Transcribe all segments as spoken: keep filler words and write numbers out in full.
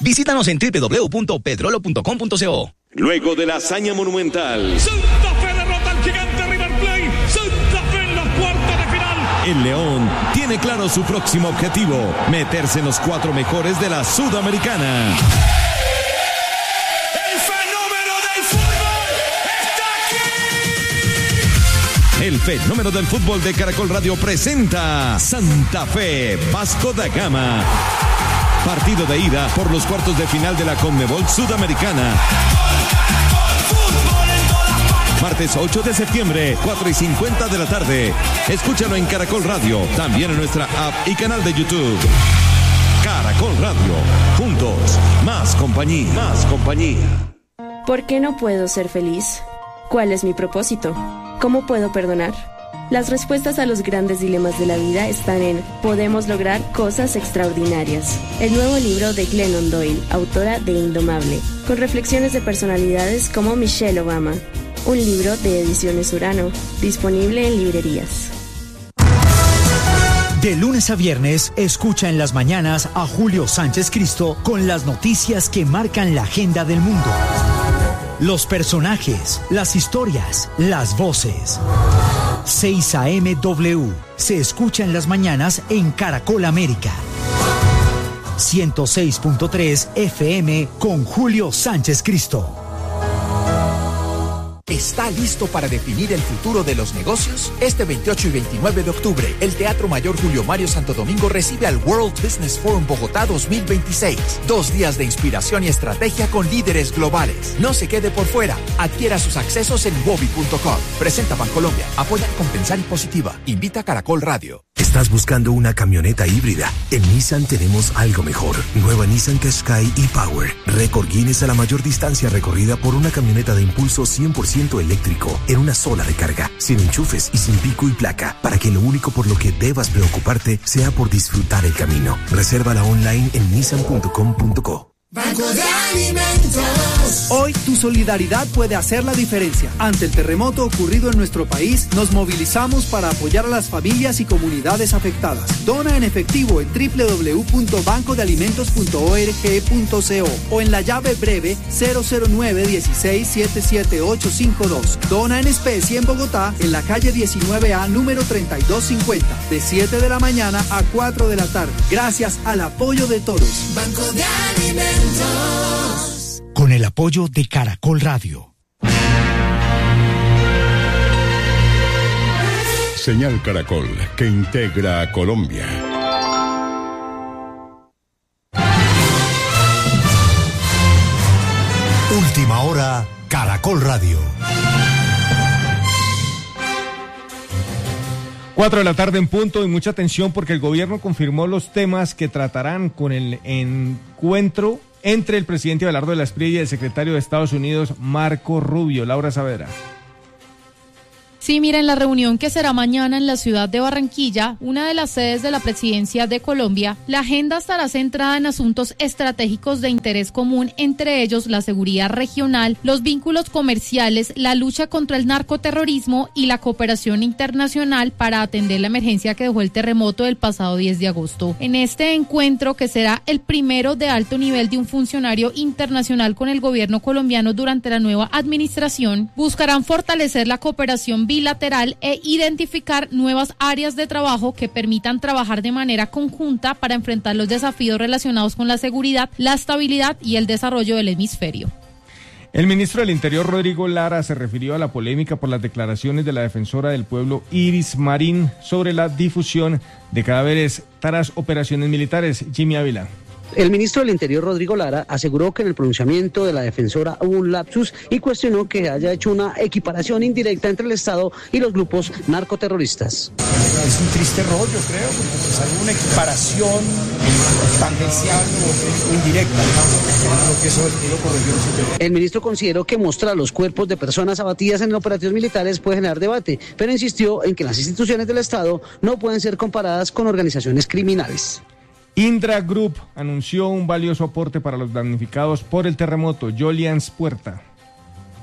Visítanos en doble u doble u doble u punto petrolo punto com punto co. Luego de la hazaña monumental, Santa Fe derrota al gigante River Plate. Santa Fe en los cuartos de final. El León tiene claro su próximo objetivo: meterse en los cuatro mejores de la Sudamericana. El fenómeno del fútbol está aquí. El fenómeno del fútbol de Caracol Radio presenta Santa Fe Vasco da Gama. Partido de ida por los cuartos de final de la Conmebol Sudamericana. Martes ocho de septiembre, cuatro y cincuenta de la tarde. Escúchalo en Caracol Radio, también en nuestra app y canal de YouTube. Caracol Radio, juntos, más compañía, más compañía. ¿Por qué no puedo ser feliz? ¿Cuál es mi propósito? ¿Cómo puedo perdonar? Las respuestas a los grandes dilemas de la vida están en Podemos lograr cosas extraordinarias, el nuevo libro de Glennon Doyle, autora de Indomable, con reflexiones de personalidades como Michelle Obama. Un libro de Ediciones Urano, disponible en librerías. De lunes a viernes, escucha en las mañanas a Julio Sánchez Cristo con las noticias que marcan la agenda del mundo. Los personajes, las historias, las voces. seis a eme W se escucha en las mañanas en Caracol América. ciento seis punto tres F M con Julio Sánchez Cristo. ¿Está listo para definir el futuro de los negocios? Este veintiocho y veintinueve de octubre, el Teatro Mayor Julio Mario Santo Domingo recibe al World Business Forum Bogotá dos mil veintiséis. Dos días de inspiración y estrategia con líderes globales. No se quede por fuera. Adquiera sus accesos en wobi punto com. Presenta Bancolombia. Apoya Compensar y Positiva. Invita a Caracol Radio. ¿Estás buscando una camioneta híbrida? En Nissan tenemos algo mejor. Nueva Nissan Qashqai e-Power. Récord Guinness a la mayor distancia recorrida por una camioneta de impulso cien por ciento eléctrico en una sola recarga, sin enchufes y sin pico y placa, para que lo único por lo que debas preocuparte sea por disfrutar el camino. Resérvala online en nissan punto com punto co. Banco de Alimentos. Hoy tu solidaridad puede hacer la diferencia. Ante el terremoto ocurrido en nuestro país, nos movilizamos para apoyar a las familias y comunidades afectadas. Dona en efectivo en doble u doble u doble u punto banco de alimentos punto org punto co o en la llave breve cero cero nueve dieciséis siete siete ocho cinco dos. Dona en especie en Bogotá, en la calle diecinueve A, número treinta y dos cincuenta, de siete de la mañana a cuatro de la tarde. Gracias al apoyo de todos. Banco de Alimentos. Con el apoyo de Caracol Radio. Señal Caracol, que integra a Colombia. Última hora, Caracol Radio. Cuatro de la tarde en punto y mucha atención porque el gobierno confirmó los temas que tratarán con el encuentro entre el presidente Abelardo de la Espriella y el secretario de Estados Unidos, Marco Rubio. Laura Saavedra. Sí, mira, en la reunión que será mañana en la ciudad de Barranquilla, una de las sedes de la presidencia de Colombia, la agenda estará centrada en asuntos estratégicos de interés común, entre ellos la seguridad regional, los vínculos comerciales, la lucha contra el narcoterrorismo y la cooperación internacional para atender la emergencia que dejó el terremoto del pasado diez de agosto. En este encuentro, que será el primero de alto nivel de un funcionario internacional con el gobierno colombiano durante la nueva administración, buscarán fortalecer la cooperación bilateral e identificar nuevas áreas de trabajo que permitan trabajar de manera conjunta para enfrentar los desafíos relacionados con la seguridad, la estabilidad y el desarrollo del hemisferio. El ministro del Interior, Rodrigo Lara, se refirió a la polémica por las declaraciones de la defensora del pueblo, Iris Marín, sobre la difusión de cadáveres tras operaciones militares. Jimmy Ávila. El ministro del Interior, Rodrigo Lara, aseguró que en el pronunciamiento de la defensora hubo un lapsus y cuestionó que haya hecho una equiparación indirecta entre el Estado y los grupos narcoterroristas. Es un triste error, yo creo, porque es alguna equiparación tangencial o indirecta. Creo que eso lo corrigió. El ministro consideró que mostrar los cuerpos de personas abatidas en operativos militares puede generar debate, pero insistió en que las instituciones del Estado no pueden ser comparadas con organizaciones criminales. Indra Group anunció un valioso aporte para los damnificados por el terremoto. Jolians Puerta.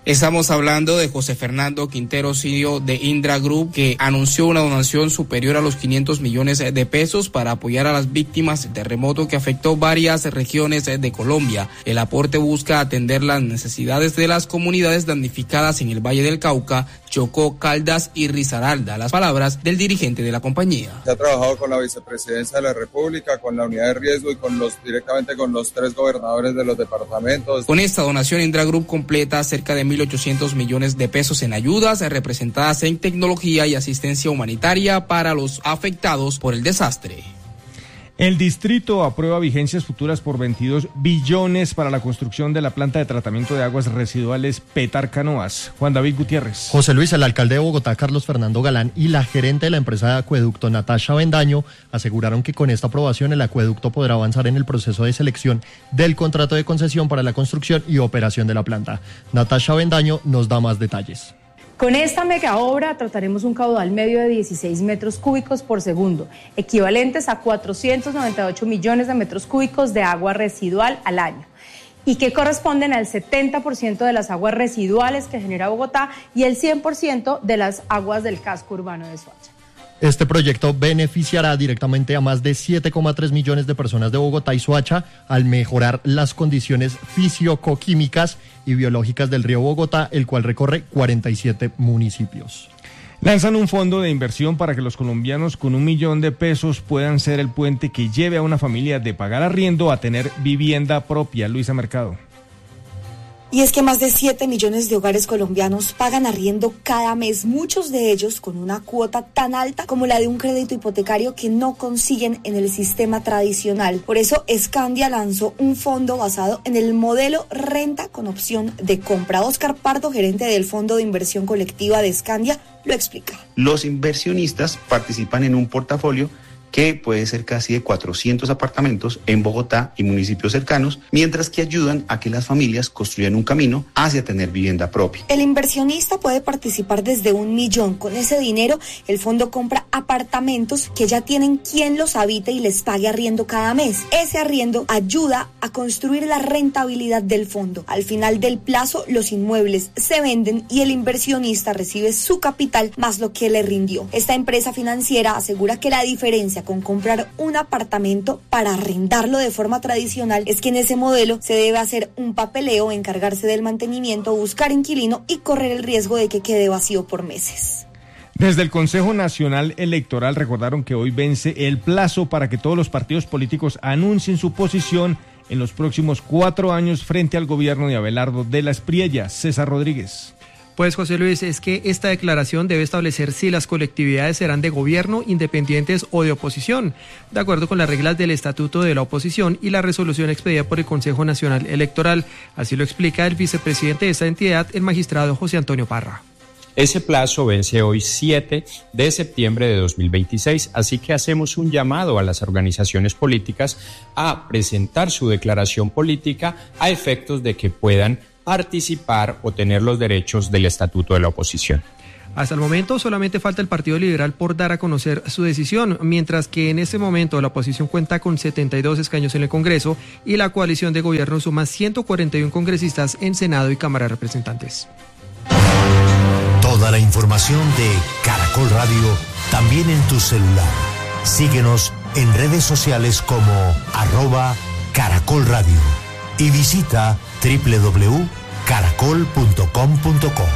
Estamos hablando de José Fernando Quintero, C E O de Indra Group, que anunció una donación superior a los quinientos millones de pesos para apoyar a las víctimas del terremoto que afectó varias regiones de Colombia. El aporte busca atender las necesidades de las comunidades damnificadas en el Valle del Cauca, Chocó, Caldas y Risaralda. Las palabras del dirigente de la compañía. Se ha trabajado con la Vicepresidencia de la República, con la Unidad de Riesgo y con los directamente con los tres gobernadores de los departamentos. Con esta donación, Indra Group completa cerca de mil ochocientos millones de pesos en ayudas representadas en tecnología y asistencia humanitaria para los afectados por el desastre. El distrito aprueba vigencias futuras por veintidós billones para la construcción de la planta de tratamiento de aguas residuales Petar-Canoas. Juan David Gutiérrez. José Luis, el alcalde de Bogotá, Carlos Fernando Galán, y la gerente de la empresa de acueducto, Natasha Bendaño, aseguraron que con esta aprobación el acueducto podrá avanzar en el proceso de selección del contrato de concesión para la construcción y operación de la planta. Natasha Bendaño nos da más detalles. Con esta mega obra trataremos un caudal medio de dieciséis metros cúbicos por segundo, equivalentes a cuatrocientos noventa y ocho millones de metros cúbicos de agua residual al año, y que corresponden al setenta por ciento de las aguas residuales que genera Bogotá y el cien por ciento de las aguas del casco urbano de Soacha. Este proyecto beneficiará directamente a más de siete coma tres millones de personas de Bogotá y Soacha al mejorar las condiciones físico-químicas y biológicas del río Bogotá, el cual recorre cuarenta y siete municipios. Lanzan un fondo de inversión para que los colombianos con un millón de pesos puedan ser el puente que lleve a una familia de pagar arriendo a tener vivienda propia. Luisa Mercado. Y es que más de siete millones de hogares colombianos pagan arriendo cada mes, muchos de ellos con una cuota tan alta como la de un crédito hipotecario que no consiguen en el sistema tradicional. Por eso, Scandia lanzó un fondo basado en el modelo renta con opción de compra. Oscar Pardo, gerente del Fondo de Inversión Colectiva de Scandia, lo explica. Los inversionistas participan en un portafolio que puede ser casi de cuatrocientos apartamentos en Bogotá y municipios cercanos, mientras que ayudan a que las familias construyan un camino hacia tener vivienda propia. El inversionista puede participar desde un millón. Con ese dinero, el fondo compra apartamentos que ya tienen quien los habite y les pague arriendo cada mes. Ese arriendo ayuda a construir la rentabilidad del fondo. Al final del plazo, los inmuebles se venden y el inversionista recibe su capital más lo que le rindió. Esta empresa financiera asegura que la diferencia con comprar un apartamento para arrendarlo de forma tradicional es que en ese modelo se debe hacer un papeleo, encargarse del mantenimiento, buscar inquilino y correr el riesgo de que quede vacío por meses. Desde el Consejo Nacional Electoral recordaron que hoy vence el plazo para que todos los partidos políticos anuncien su posición en los próximos cuatro años frente al gobierno de Abelardo de la Espriella. César Rodríguez. Pues José Luis, es que esta declaración debe establecer si las colectividades serán de gobierno, independientes o de oposición, de acuerdo con las reglas del Estatuto de la Oposición y la resolución expedida por el Consejo Nacional Electoral. Así lo explica el vicepresidente de esta entidad, el magistrado José Antonio Parra. Ese plazo vence hoy siete de septiembre de dos mil veintiséis, así que hacemos un llamado a las organizaciones políticas a presentar su declaración política a efectos de que puedan participar o tener los derechos del Estatuto de la Oposición. Hasta el momento solamente falta el Partido Liberal por dar a conocer su decisión, mientras que en este momento la oposición cuenta con setenta y dos escaños en el Congreso y la coalición de gobierno suma ciento cuarenta y uno congresistas en Senado y Cámara de Representantes. Toda la información de Caracol Radio también en tu celular. Síguenos en redes sociales como arroba Caracol Radio y visita doble u doble u doble u punto caracol punto com punto co.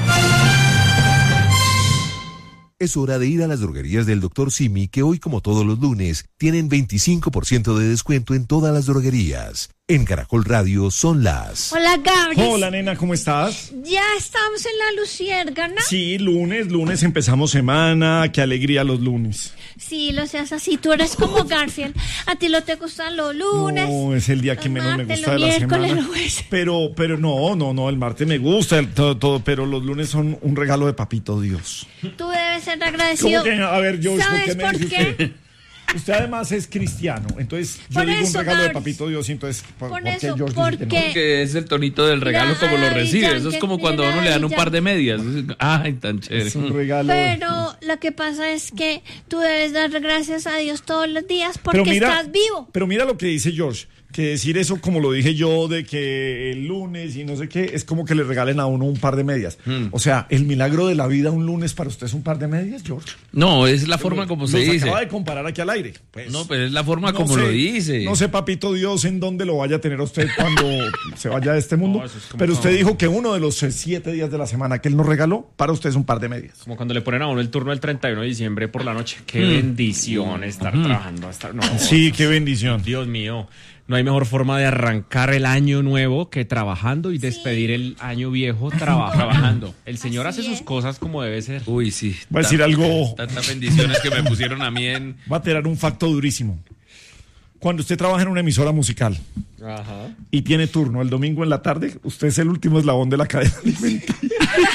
Es hora de ir a las droguerías del doctor Simi, que hoy, como todos los lunes, tienen veinticinco por ciento de descuento en todas las droguerías. En Caracol Radio son las... Hola, Gabriel. Hola, nena, ¿cómo estás? Ya estamos en la Luciérgana. Sí, lunes, lunes empezamos semana. Qué alegría los lunes. Sí, lo seas así. Tú eres como Garfield. A ti lo te gustan los lunes. No, es el día que menos martes, me gusta de la semana. Los pero, pero no, no, no, el martes me gusta, el, todo, todo, pero los lunes son un regalo de papito Dios. Tú debes ser agradecido. ¿Cómo que? A ver, yo, ¿sabes ¿por qué me por dice qué? usted? Usted además es cristiano, entonces yo Por digo eso, un regalo de Gabs. Papito Dios, y entonces ¿por, Por por qué eso, George porque- dice que no? Porque es el tonito del regalo Mira, como lo Daddy recibe. Eso es Yankee, como cuando a mira, uno le dan Daddy un par de medias. Ay, tan chévere. Es un regalo. Pero lo que pasa es que tú debes dar gracias a Dios todos los días porque Pero mira- estás vivo. Pero mira lo que dice George, que decir eso como lo dije yo, de que el lunes y no sé qué, es como que le regalen a uno un par de medias. O sea, el milagro de la vida un lunes para usted es un par de medias, George. No, es la forma como se Los dice. acaba de comparar aquí al aire. Pues, No, pero es la forma no como sé, lo dice. No sé, Papito Dios, en dónde lo vaya a tener a usted cuando se vaya de este mundo. No, eso es como- Pero usted dijo que uno de los eh, siete días de la semana que él nos regaló, para usted es un par de medias. Como cuando le ponen a uno el turno el treinta y uno de diciembre por la noche. Qué Mm. bendición estar Mm. trabajando hasta... No, Sí, qué bendición. Dios mío. No hay mejor forma de arrancar el año nuevo que trabajando y despedir el año viejo traba- trabajando. El Señor hace sus cosas como debe ser. Uy, sí. Va a decir algo. Tantas bendiciones que me pusieron a mí en... Va a tirar un facto durísimo. Cuando usted trabaja en una emisora musical Ajá. y tiene turno el domingo en la tarde, usted es el último eslabón de la cadena alimenticia.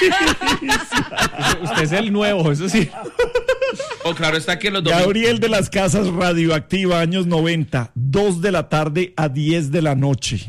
Usted es el nuevo, eso sí. Oh, claro, está aquí en los domingos. Gabriel de las Casas, Radioactiva, años noventa, dos de la tarde a diez de la noche.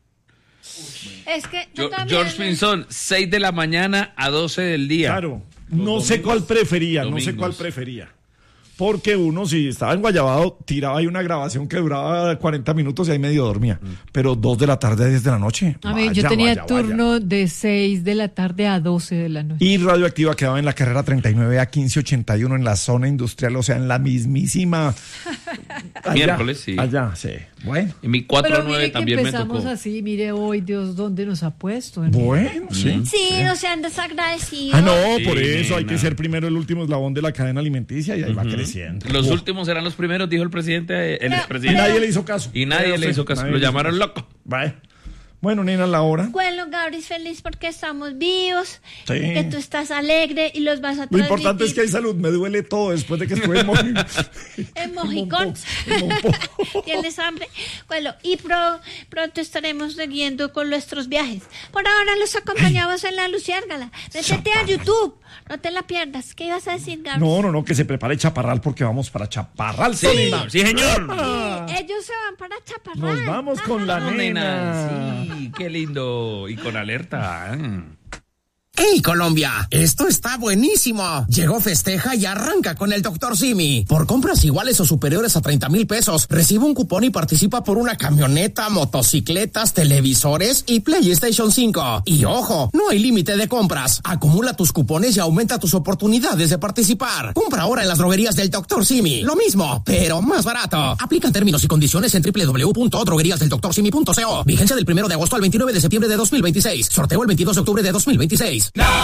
Es que yo Yo- también... George Pinzón, seis de la mañana a doce del día. Claro, no sé cuál prefería, no sé domingos. cuál prefería. Porque uno, si estaba en Guayabado, tiraba ahí una grabación que duraba cuarenta minutos y ahí medio dormía. Pero dos de la tarde a diez de la noche. A ver, yo vaya, tenía vaya, vaya. turno de seis de la tarde a doce de la noche. Y Radioactiva quedaba en la carrera treinta y nueve a quince ochenta y uno en la zona industrial, o sea, en la mismísima... Allá, Miércoles, sí. Allá, sí. Bueno. Y mi cuatro Pero nueve mire que también me empezamos tocó. así, mire hoy Dios dónde nos ha puesto. ¿no? Bueno, sí. Sí, no sean desagradecidos. Ah, no, Sí, por eso hay nena. que ser primero el último eslabón de la cadena alimenticia y ahí va creciendo. Los Oh. últimos serán los primeros, dijo el presidente, el Pero- Y expresidente. nadie le hizo caso. Y nadie le hizo caso, Nadie lo le hizo llamaron caso. loco. Vaya. Bueno, nena, la hora. Bueno, Gabriel, feliz porque estamos vivos, Sí. que tú estás alegre y los vas a Lo importante es transmitir que hay salud. Me duele todo después de que estuve en Moji. en mojicón. ¿Tienes hambre? Bueno, y pro- pronto estaremos siguiendo con nuestros viajes. Por ahora los acompañamos en la Luciérgala. Métete a YouTube, no te la pierdas. ¿Qué ibas a decir, Gabriel? No, no, no, que se prepare Chaparral porque vamos para Chaparral. Sí, Tolima. sí, señor. Ah, Sí, ellos se van para Chaparral. Nos vamos con la No, nena. nena, sí, qué lindo. Y con alerta. mm. ¡Hey, Colombia! Esto está buenísimo. Llegó Festeja y arranca con el doctor Simi. Por compras iguales o superiores a treinta mil pesos, recibe un cupón y participa por una camioneta, motocicletas, televisores y PlayStation cinco. Y ojo, no hay límite de compras. Acumula tus cupones y aumenta tus oportunidades de participar. Compra ahora en las droguerías del doctor Simi. Lo mismo, pero más barato. Aplican términos y condiciones en doble u doble u doble u punto droguerías del doctor simi punto co. Vigencia del primero de agosto al veintinueve de septiembre de dos mil veintiséis. Sorteo el veintidós de octubre de dos mil veintiséis.